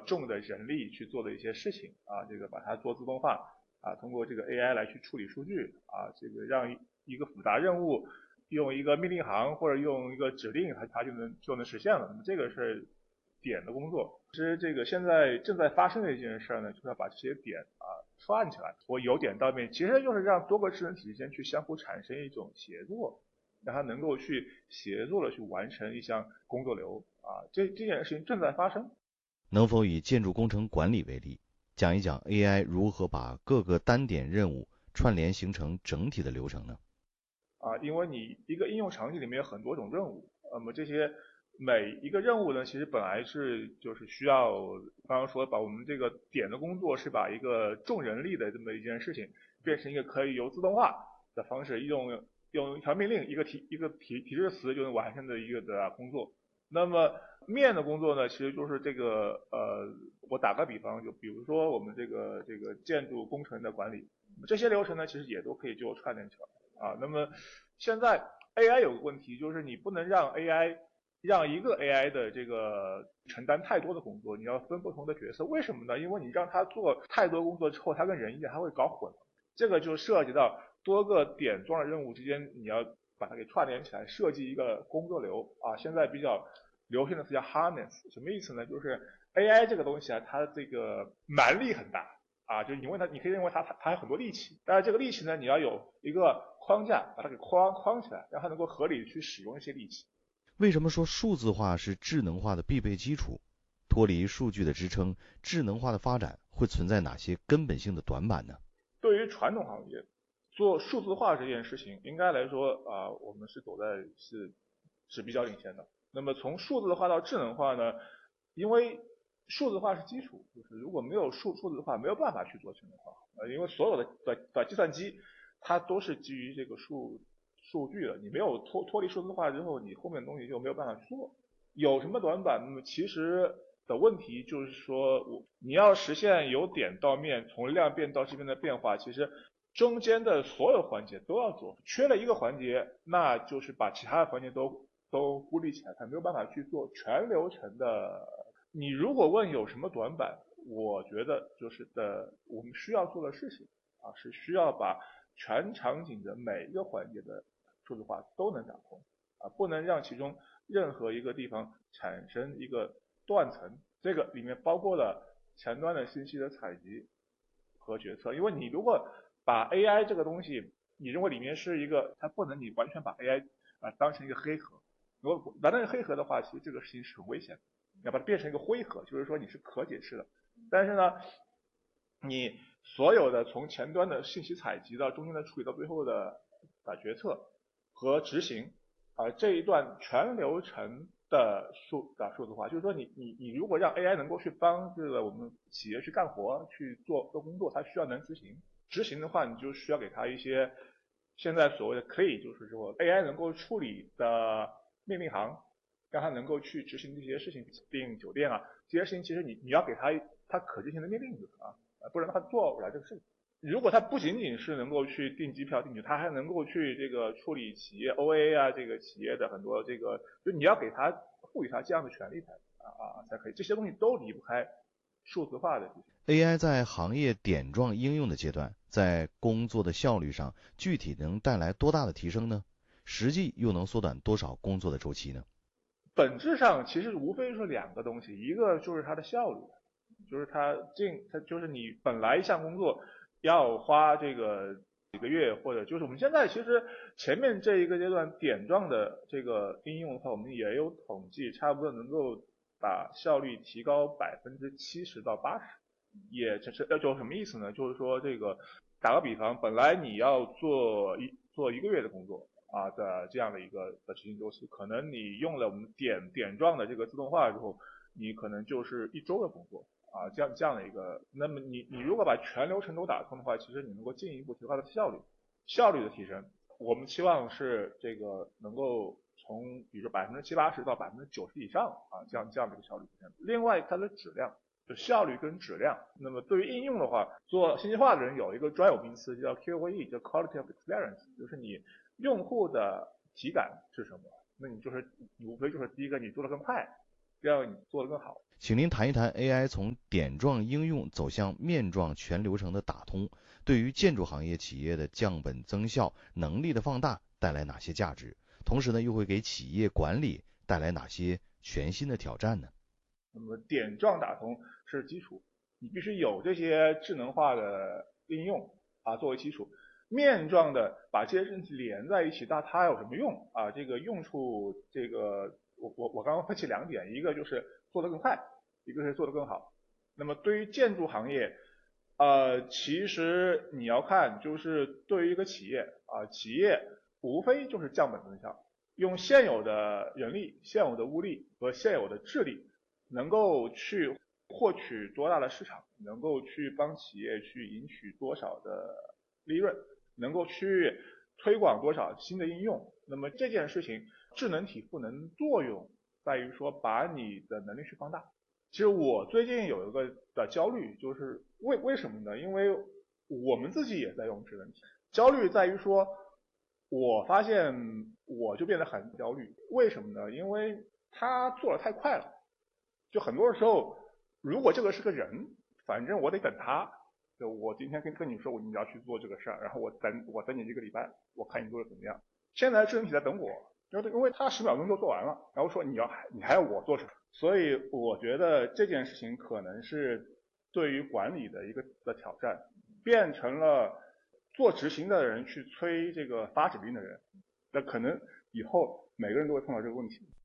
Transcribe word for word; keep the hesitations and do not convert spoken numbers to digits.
重的人力去做的一些事情啊，这个把它做自动化啊，通过这个 A I 来去处理数据啊，这个让一个复杂任务用一个命令行或者用一个指令，它它就能就能实现了。那么这个是点的工作。其实这个现在正在发生的一件事呢，就是要把这些点啊串起来，我由点到面，其实就是让多个智能体系间去相互产生一种协作，让它能够去协作的去完成一项工作流啊。这这件事情正在发生。 能否以建筑工程管理为例，讲一讲 A I 如何把各个单点任务串联形成整体的流程呢？ 啊，因为你一个应用场景里面有很多种任务，那么这些每一个任务呢，其实本来是就是需要，刚刚说把我们这个点的工作是把一个重人力的这么一件事情，变成一个可以由自动化的方式，用用一条命令一个提一个提提示词就能完成的一个的工作。那么面的工作呢，其实就是这个呃，我打个比方，就比如说我们这个这个建筑工程的管理，这些流程呢，其实也都可以就串联起来。啊，那么现在 A I 有个问题，就是你不能让 A I 让一个 A I 的这个承担太多的工作，你要分不同的角色。为什么呢？因为你让他做太多工作之后，他跟人一样，他会搞混。这个就涉及到多个点状的任务之间，你要把它给串联起来，设计一个工作流啊。现在比较流行的词叫 harness， 什么意思呢？就是 A I 这个东西啊，它这个蛮力很大。啊，就是你问他，你可以认为他他他有很多力气，但是这个力气呢，你要有一个框架把它给框框起来，让它能够合理去使用一些力气。 为什么说数字化是智能化的必备基础？脱离数据的支撑，智能化的发展会存在哪些根本性的短板呢？ 对于传统行业做数字化这件事情，应该来说啊、呃，我们是走在是是比较领先的。那么从数字化到智能化呢，因为数字化是基础，就是如果没有数数字化，没有办法去做智能化。呃，因为所有的的的计算机，它都是基于这个数数据的，你没有脱脱离数字化之后，你后面的东西就没有办法去做。有什么短板？那么其实的问题就是说，我你要实现由点到面，从量变到质变的变化，其实中间的所有环节都要做，缺了一个环节，那就是把其他的环节都都孤立起来，它没有办法去做全流程的。你如果问有什么短板，我觉得就是的，我们需要做的事情啊，是需要把全场景的每一个环节的数字化都能掌控啊，不能让其中任何一个地方产生一个断层。这个里面包括了前端的信息的采集和决策，因为你如果把 A I 这个东西，你认为里面是一个，它不能你完全把 A I 啊当成一个黑盒。如果完全是黑盒的话，其实这个事情是很危险的。你要把它变成一个灰盒，就是说你是可解释的。但是呢，你所有的从前端的信息采集到中间的处理到最后的啊决策和执行啊这一段全流程的数啊数字化，就是说你你你如果让 A I 能够去帮这个我们企业去干活去做做工作，它需要能执行。执行的话，你就需要给它一些现在所谓的可以就是说 A I 能够处理的命令行，让它能够去执行这些事情，订酒店啊这些事情，其实你你要给它它可执行的命令就是啊，不然的话做不来这个事情。如果它不仅仅是能够去订机票订酒，它还能够去这个处理企业 O A 啊，这个企业的很多这个，就你要给它赋予它这样的权利才啊啊才可以，这些东西都离不开数字化的。 A I 在行业点状应用的阶段，在工作的效率上，具体能带来多大的提升呢？实际又能缩短多少工作的周期呢？ 本质上其实无非是两个东西，一个就是它的效率，就是它进它就是你本来一项工作要花这个几个月，或者就是我们现在其实前面这一个阶段点状的这个应用的话，我们也有统计，差不多能够把效率提高百分之七十到八十。也这是要就什么意思呢？就是说这个打个比方，本来你要做一做一个月的工作啊的这样的一个的执行周期，可能你用了我们点点状的这个自动化之后，你可能就是一周的工作啊，这样这样的一个。那么你你如果把全流程都打通的话，其实你能够进一步提高它的效率，效率的提升，我们期望是这个能够从比如说百分之七八十到百分之九十以上啊，这样这样的一个效率提升。另外它的质量。就效率跟质量。那么对于应用的话，做信息化的人有一个专有名词叫 Q O E， 叫 Quality of Experience， 就是你用户的体感是什么？那你就是你无非就是第一个你做的更快让你做得更好。 请您谈一谈 A I 从点状应用走向面状全流程的打通，对于建筑行业企业的降本增效、能力的放大带来哪些价值？同时呢，又会给企业管理带来哪些全新的挑战呢？ 那么点状打通是基础，你必须有这些智能化的应用啊作为基础。面状的把这些东西连在一起，那它有什么用啊？这个用处，这个我我我刚刚分析两点，一个就是做得更快，一个是做得更好。那么对于建筑行业，呃，其实你要看，就是对于一个企业啊，企业无非就是降本增效，用现有的人力、现有的物力和现有的智力，能够去获取多大的市场，能够去帮企业去赢取多少的利润，能够去推广多少新的应用。那么这件事情，智能体赋能作用在于说把你的能力去放大。其实我最近有一个的焦虑，就是为为什么呢？因为我们自己也在用智能体，焦虑在于说，我发现我就变得很焦虑。为什么呢？因为它做的太快了，就很多时候，如果这个是个人，反正我得等他。就我今天跟跟你说，你要去做这个事儿，然后我等我等你一个礼拜，我看你做的怎么样。现在智能体在等我，因为因为他十秒钟就做完了，然后说你要你还要我做什么？所以我觉得这件事情可能是对于管理的一个的挑战，变成了做执行的人去催这个发指令的人，那可能以后每个人都会碰到这个问题。